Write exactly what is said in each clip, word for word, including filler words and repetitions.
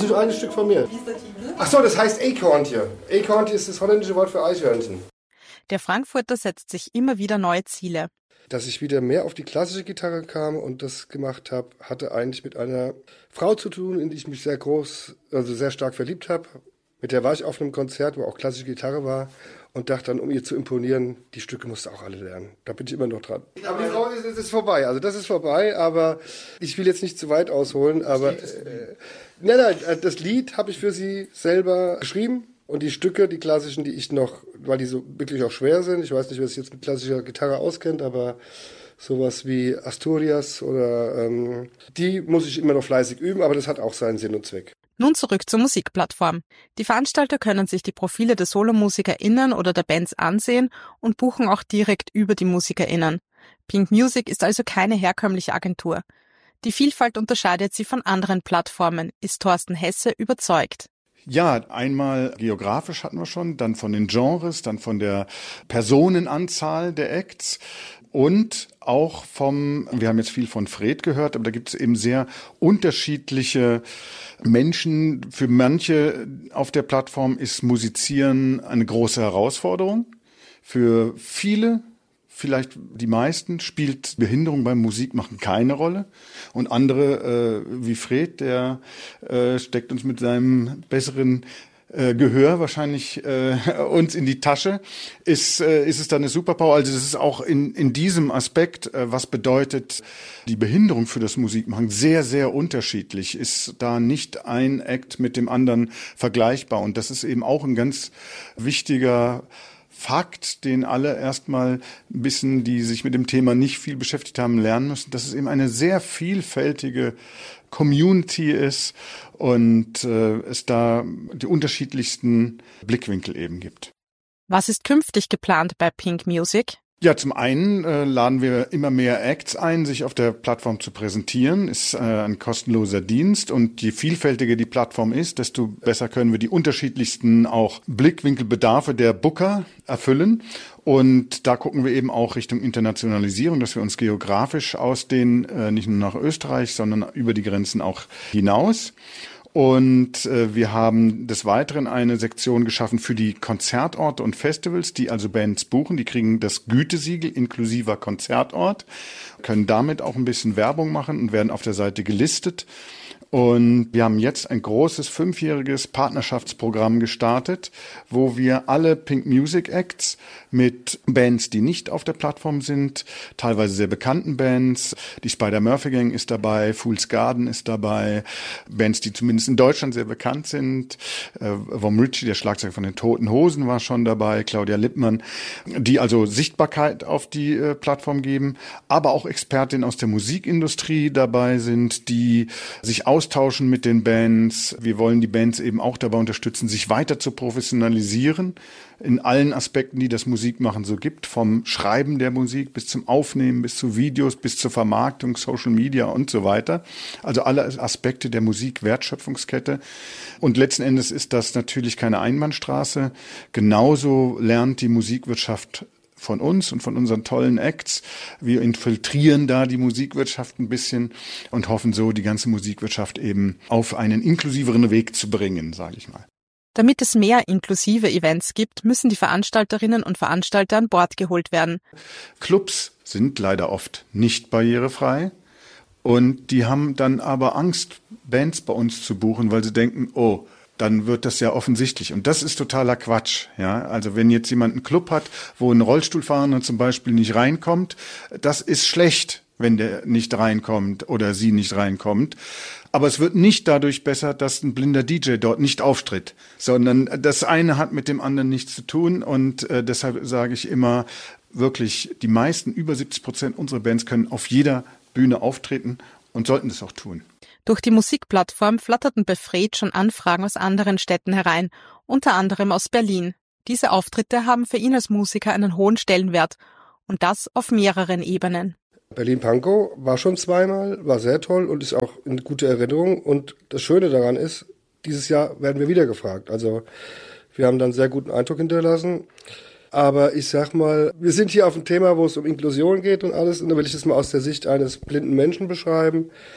ist nur ein Stück von mir. Wie ist der Titel? Ach so, das heißt Eichhörnchen. Eichhörnchen ist das holländische Wort für Eichhörnchen. Der Frankfurter setzt sich immer wieder neue Ziele. Dass ich wieder mehr auf die klassische Gitarre kam und das gemacht habe, hatte eigentlich mit einer Frau zu tun, in die ich mich sehr groß, also sehr stark verliebt habe. Mit der war ich auf einem Konzert, wo auch klassische Gitarre war und dachte dann, um ihr zu imponieren, die Stücke musst du auch alle lernen. Da bin ich immer noch dran. Aber die Frau ist, ist vorbei, also das ist vorbei, aber ich will jetzt nicht zu weit ausholen. Aber äh, nein, nein, das Lied habe ich für sie selber geschrieben. Und die Stücke, die klassischen, die ich noch, weil die so wirklich auch schwer sind, ich weiß nicht, wer sich jetzt mit klassischer Gitarre auskennt, aber sowas wie Asturias oder ähm, die muss ich immer noch fleißig üben, aber das hat auch seinen Sinn und Zweck. Nun zurück zur Musikplattform. Die Veranstalter können sich die Profile der SolomusikerInnen oder der Bands ansehen und buchen auch direkt über die MusikerInnen. Pink Music ist also keine herkömmliche Agentur. Die Vielfalt unterscheidet sie von anderen Plattformen, ist Thorsten Hesse überzeugt. Ja, einmal geografisch hatten wir schon, dann von den Genres, dann von der Personenanzahl der Acts und auch vom, wir haben jetzt viel von Fred gehört, aber da gibt es eben sehr unterschiedliche Menschen. Für manche auf der Plattform ist Musizieren eine große Herausforderung. Für viele, vielleicht die meisten, spielt Behinderung beim Musikmachen keine Rolle. Und andere, äh, wie Fred, der äh, steckt uns mit seinem besseren äh, Gehör wahrscheinlich äh, uns in die Tasche, ist, äh, ist es dann eine Superpower. Also das ist auch in, in diesem Aspekt, äh, was bedeutet die Behinderung für das Musikmachen, sehr, sehr unterschiedlich. Ist da nicht ein Act mit dem anderen vergleichbar. Und das ist eben auch ein ganz wichtiger Fakt, den alle erstmal ein bisschen, die sich mit dem Thema nicht viel beschäftigt haben, lernen müssen, dass es eben eine sehr vielfältige Community ist und äh, es da die unterschiedlichsten Blickwinkel eben gibt. Was ist künftig geplant bei Pink Music? Ja, zum einen äh, laden wir immer mehr Acts ein, sich auf der Plattform zu präsentieren. Ist äh, ein kostenloser Dienst und je vielfältiger die Plattform ist, desto besser können wir die unterschiedlichsten auch Blickwinkelbedarfe der Booker erfüllen. Und da gucken wir eben auch Richtung Internationalisierung, dass wir uns geografisch ausdehnen, äh, nicht nur nach Österreich, sondern über die Grenzen auch hinaus. Und äh, wir haben des Weiteren eine Sektion geschaffen für die Konzertorte und Festivals, die also Bands buchen. Die kriegen das Gütesiegel inklusiver Konzertort, können damit auch ein bisschen Werbung machen und werden auf der Seite gelistet. Und wir haben jetzt ein großes fünfjähriges Partnerschaftsprogramm gestartet, wo wir alle Pink Music Acts mit Bands, die nicht auf der Plattform sind, teilweise sehr bekannten Bands, die Spider-Murphy Gang ist dabei, Fool's Garden ist dabei, Bands, die zumindest in Deutschland sehr bekannt sind, äh, Vom Ritchie, der Schlagzeuger von den Toten Hosen, war schon dabei, Claudia Lippmann, die also Sichtbarkeit auf die äh, Plattform geben, aber auch Expertinnen aus der Musikindustrie dabei sind, die sich aus austauschen mit den Bands. Wir wollen die Bands eben auch dabei unterstützen, sich weiter zu professionalisieren in allen Aspekten, die das Musikmachen so gibt, vom Schreiben der Musik bis zum Aufnehmen, bis zu Videos, bis zur Vermarktung, Social Media und so weiter. Also alle Aspekte der Musikwertschöpfungskette. Und letzten Endes ist das natürlich keine Einbahnstraße. Genauso lernt die Musikwirtschaft von uns und von unseren tollen Acts. Wir infiltrieren da die Musikwirtschaft ein bisschen und hoffen so, die ganze Musikwirtschaft eben auf einen inklusiveren Weg zu bringen, sage ich mal. Damit es mehr inklusive Events gibt, müssen die Veranstalterinnen und Veranstalter an Bord geholt werden. Clubs sind leider oft nicht barrierefrei und die haben dann aber Angst, Bands bei uns zu buchen, weil sie denken, oh, dann wird das ja offensichtlich. Und das ist totaler Quatsch. Ja, also wenn jetzt jemand einen Club hat, wo ein Rollstuhlfahrender zum Beispiel nicht reinkommt, das ist schlecht, wenn der nicht reinkommt oder sie nicht reinkommt. Aber es wird nicht dadurch besser, dass ein blinder D J dort nicht auftritt, sondern das eine hat mit dem anderen nichts zu tun. Und äh, deshalb sage ich immer, wirklich, die meisten, über siebzig Prozent unserer Bands können auf jeder Bühne auftreten und sollten das auch tun. Durch die Musikplattform flatterten bei Fred schon Anfragen aus anderen Städten herein, unter anderem aus Berlin. Diese Auftritte haben für ihn als Musiker einen hohen Stellenwert und das auf mehreren Ebenen. Berlin-Pankow war schon zweimal, war sehr toll und ist auch eine gute Erinnerung. Und das Schöne daran ist, dieses Jahr werden wir wieder gefragt. Also wir haben dann einen sehr guten Eindruck hinterlassen. Aber ich sag mal, wir sind hier auf einem Thema, wo es um Inklusion geht und alles. Und da will ich das mal aus der Sicht eines blinden Menschen beschreiben.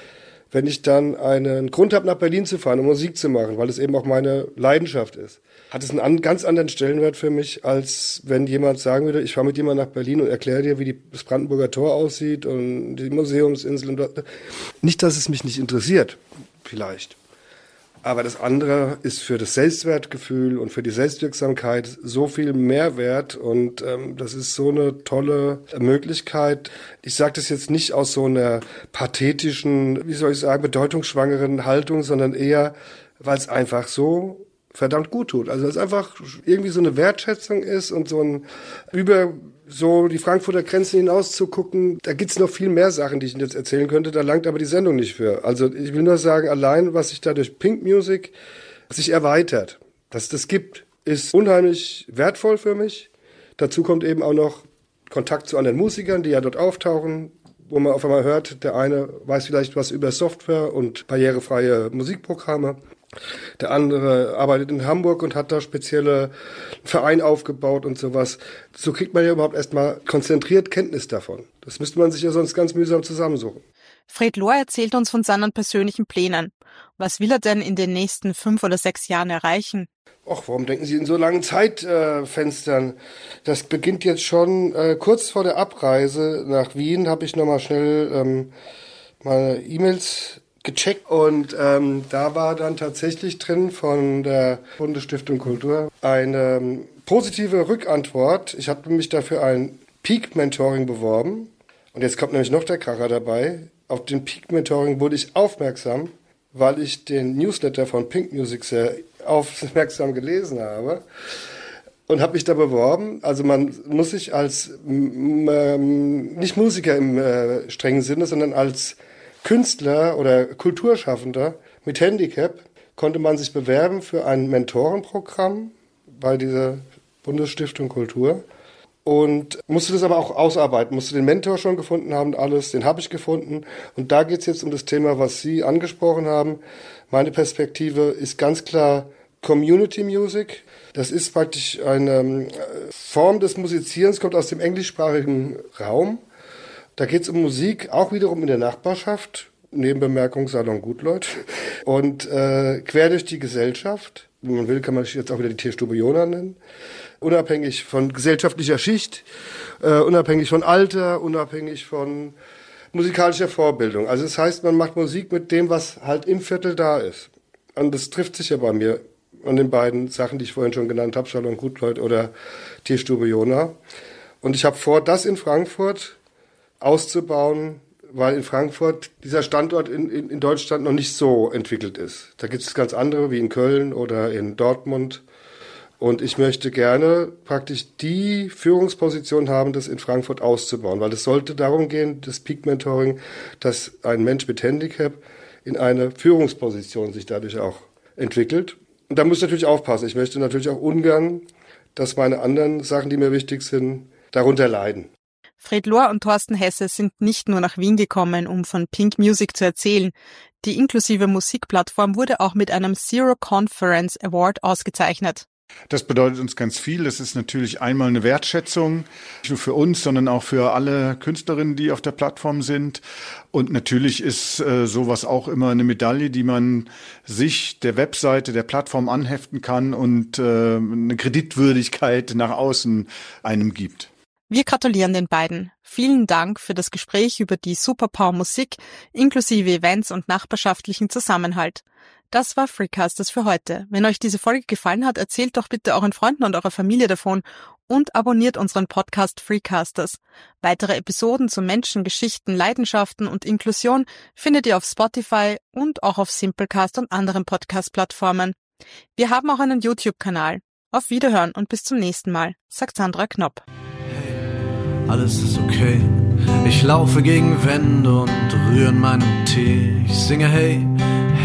wenn ich dann einen Grund habe, nach Berlin zu fahren, um Musik zu machen, weil es eben auch meine Leidenschaft ist, hat es einen an, ganz anderen Stellenwert für mich, als wenn jemand sagen würde, ich fahre mit jemandem nach Berlin und erkläre dir, wie die, das Brandenburger Tor aussieht und die Museumsinsel. Und nicht, dass es mich nicht interessiert, vielleicht. Aber das andere ist für das Selbstwertgefühl und für die Selbstwirksamkeit so viel Mehrwert und ähm, das ist so eine tolle Möglichkeit. Ich sage das jetzt nicht aus so einer pathetischen, wie soll ich sagen, bedeutungsschwangeren Haltung, sondern eher, weil es einfach so verdammt gut tut. Also es einfach irgendwie so eine Wertschätzung ist und so ein über so die Frankfurter Grenzen hinaus zu gucken. Da gibt's noch viel mehr Sachen, die ich Ihnen jetzt erzählen könnte. Da langt aber die Sendung nicht für. Also ich will nur sagen, allein was sich da durch Pink Music sich erweitert, dass es das gibt, ist unheimlich wertvoll für mich. Dazu kommt eben auch noch Kontakt zu anderen Musikern, die ja dort auftauchen, wo man auf einmal hört, der eine weiß vielleicht was über Software und barrierefreie Musikprogramme. Der andere arbeitet in Hamburg und hat da spezielle Verein aufgebaut und sowas. So kriegt man ja überhaupt erstmal konzentriert Kenntnis davon. Das müsste man sich ja sonst ganz mühsam zusammensuchen. Fred Lohr erzählt uns von seinen persönlichen Plänen. Was will er denn in den nächsten fünf oder sechs Jahren erreichen? Ach, warum denken Sie in so langen Zeitfenstern? Äh, das beginnt jetzt schon äh, kurz vor der Abreise nach Wien. Habe ich nochmal schnell ähm, meine E-Mails gecheckt und ähm, da war dann tatsächlich drin von der Bundesstiftung Kultur eine ähm, positive Rückantwort. Ich habe mich dafür ein Peak-Mentoring beworben und jetzt kommt nämlich noch der Kracher dabei. Auf den Peak-Mentoring wurde ich aufmerksam, weil ich den Newsletter von Pink Music sehr aufmerksam gelesen habe und habe mich da beworben. Also man muss sich als ähm, nicht Musiker im äh, strengen Sinne, sondern als Künstler oder Kulturschaffender mit Handicap konnte man sich bewerben für ein Mentorenprogramm bei dieser Bundesstiftung Kultur und musste das aber auch ausarbeiten, musste den Mentor schon gefunden haben, alles, den habe ich gefunden. Und da geht es jetzt um das Thema, was Sie angesprochen haben. Meine Perspektive ist ganz klar Community Music. Das ist praktisch eine Form des Musizierens, kommt aus dem englischsprachigen Raum. Da geht es um Musik, auch wiederum in der Nachbarschaft, Nebenbemerkung Salon Gutleut, und äh, quer durch die Gesellschaft. Wenn man will, kann man jetzt auch wieder die Teestube Jona nennen. Unabhängig von gesellschaftlicher Schicht, äh, unabhängig von Alter, unabhängig von musikalischer Vorbildung. Also das heißt, man macht Musik mit dem, was halt im Viertel da ist. Und das trifft sich ja bei mir an den beiden Sachen, die ich vorhin schon genannt habe, Salon Gutleut oder Teestube Jona. Und ich habe vor, das in Frankfurt auszubauen, weil in Frankfurt dieser Standort in, in, in Deutschland noch nicht so entwickelt ist. Da gibt es ganz andere, wie in Köln oder in Dortmund. Und ich möchte gerne praktisch die Führungsposition haben, das in Frankfurt auszubauen, weil es sollte darum gehen, das Peak Mentoring, dass ein Mensch mit Handicap in eine Führungsposition sich dadurch auch entwickelt. Und da muss ich natürlich aufpassen. Ich möchte natürlich auch ungern, dass meine anderen Sachen, die mir wichtig sind, darunter leiden. Fred Lohr und Thorsten Hesse sind nicht nur nach Wien gekommen, um von Pink Music zu erzählen. Die inklusive Musikplattform wurde auch mit einem Zero Conference Award ausgezeichnet. Das bedeutet uns ganz viel. Das ist natürlich einmal eine Wertschätzung, nicht nur für uns, sondern auch für alle Künstlerinnen, die auf der Plattform sind. Und natürlich ist äh, sowas auch immer eine Medaille, die man sich der Webseite, der Plattform anheften kann und äh, eine Kreditwürdigkeit nach außen einem gibt. Wir gratulieren den beiden. Vielen Dank für das Gespräch über die Superpower Musik, inklusive Events und nachbarschaftlichen Zusammenhalt. Das war Freecasters für heute. Wenn euch diese Folge gefallen hat, erzählt doch bitte euren Freunden und eurer Familie davon und abonniert unseren Podcast Freecasters. Weitere Episoden zu Menschen, Geschichten, Leidenschaften und Inklusion findet ihr auf Spotify und auch auf Simplecast und anderen Podcast-Plattformen. Wir haben auch einen YouTube-Kanal. Auf Wiederhören und bis zum nächsten Mal, sagt Sandra Knopp. Alles ist okay. Ich laufe gegen Wände und rühre in meinem Tee. Ich singe hey,